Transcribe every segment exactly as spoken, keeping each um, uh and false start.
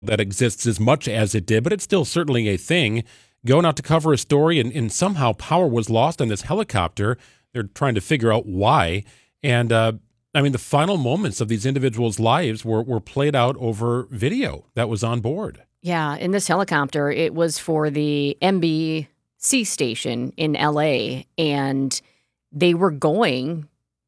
that exists as much as it did, but it's still certainly a thing. Going out to cover a story, and, and somehow power was lost on this helicopter. They're trying to figure out why. And, uh, I mean, the final moments of these individuals' lives were, were played out over video that was on board. Yeah, in this helicopter, it was for the N B C station in L A, and they were going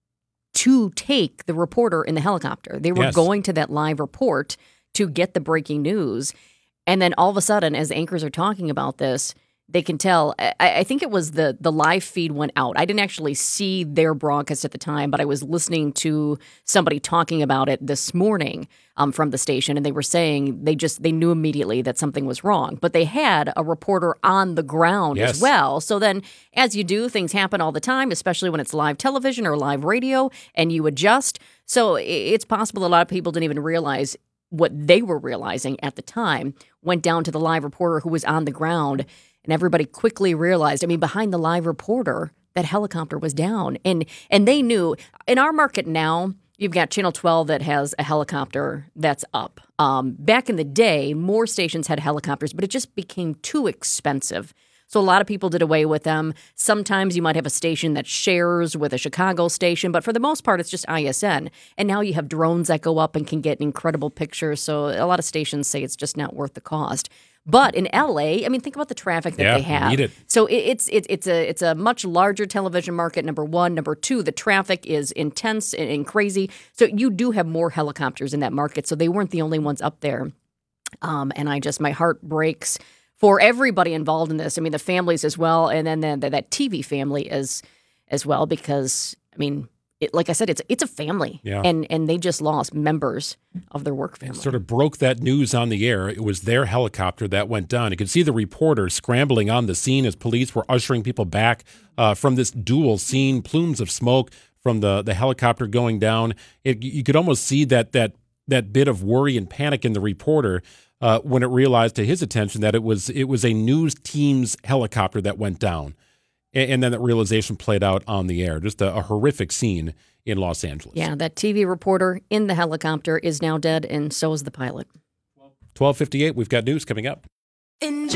to take the reporter in the helicopter. They were Yes. going to that live report to get the breaking news. And then all of a sudden, as anchors are talking about this, they can tell. I, I think it was the the live feed went out. I didn't actually see their broadcast at the time, but I was listening to somebody talking about it this morning um, from the station, and they were saying they just they knew immediately that something was wrong. But they had a reporter on the ground Yes. as well. So then, as you do, things happen all the time, especially when it's live television or live radio, and you adjust. So it's possible a lot of people didn't even realize what they were realizing at the time. Went down to the live reporter who was on the ground. And everybody quickly realized, I mean, behind the live reporter, that helicopter was down. And and they knew. In our market now, you've got Channel twelve that has a helicopter that's up. Um, back in the day, more stations had helicopters, but it just became too expensive. So a lot of people did away with them. Sometimes you might have a station that shares with a Chicago station, but for the most part, it's just I S N. And now you have drones that go up and can get incredible pictures. So a lot of stations say it's just not worth the cost. But in L A, I mean, think about the traffic that Yeah, they have. need it. So it, it's it, it's a it's a much larger television market. Number one, number two, the traffic is intense and, and crazy. So you do have more helicopters in that market. So they weren't the only ones up there. Um, and I just my heart breaks for everybody involved in this. I mean, the families as well, and then the, the, that T V family as as well, because I mean. It, like I said, it's it's a family, Yeah. and and they just lost members of their work family. It sort of broke that news on the air. It was their helicopter that went down. You could see the reporter scrambling on the scene as police were ushering people back uh, from this duel scene, plumes of smoke from the, the helicopter going down. It, you could almost see that that that bit of worry and panic in the reporter uh, when it realized to his attention that it was it was a news team's helicopter that went down. And then that realization played out on the air. Just a, a horrific scene in Los Angeles. Yeah, that T V reporter in the helicopter is now dead, and so is the pilot. twelve fifty-eight, we've got news coming up.